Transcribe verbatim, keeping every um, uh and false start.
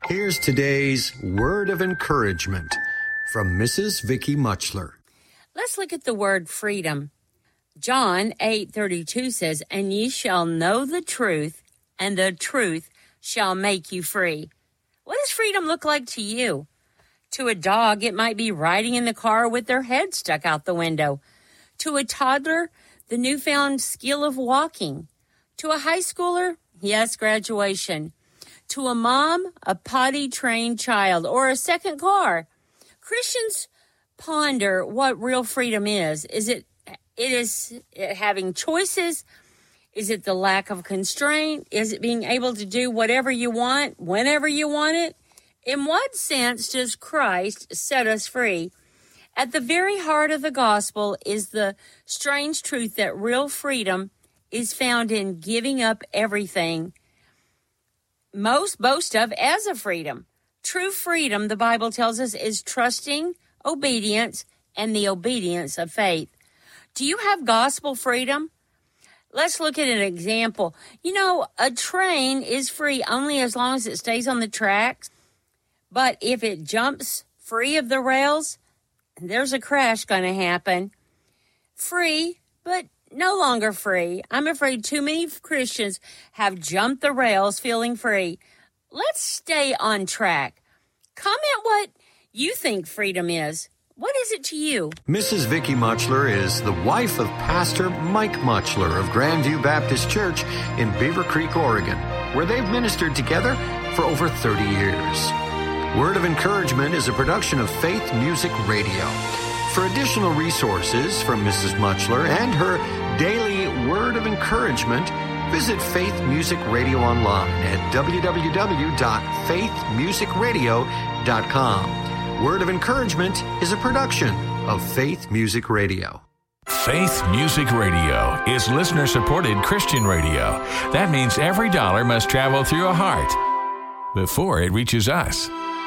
Here's today's word of encouragement from Missus Vicky Muchler. Let's look at the word freedom. John eight thirty-two says, "And ye shall know the truth, and the truth shall make you free." What does freedom look like to you? To a dog, it might be riding in the car with their head stuck out the window. To a toddler, the newfound skill of walking. To a high schooler, yes, graduation. To a mom, a potty-trained child, or a second car. Christians ponder what real freedom is. Is it, it is having choices? Is it the lack of constraint? Is it being able to do whatever you want, whenever you want it? In what sense does Christ set us free? At the very heart of the gospel is the strange truth that real freedom is found in giving up everything most boast of as a freedom. True freedom, the Bible tells us, is trusting, obedience, and the obedience of faith. Do you have gospel freedom? Let's look at an example. You know, a train is free only as long as it stays on the tracks. But if it jumps free of the rails, there's a crash going to happen. Free, but no longer free. I'm afraid too many Christians have jumped the rails feeling free. Let's stay on track. Comment what you think freedom is. What is it to you? Missus Vicky Muchler is the wife of Pastor Mike Muchler of Grandview Baptist Church in Beaver Creek, Oregon, where they've ministered together for over thirty years. Word of Encouragement is a production of Faith Music Radio. For additional resources from Missus Muchler and her daily Word of Encouragement, visit Faith Music Radio online at w w w dot faith music radio dot com. Word of Encouragement is a production of Faith Music Radio. Faith Music Radio is listener-supported Christian radio. That means every dollar must travel through a heart before it reaches us.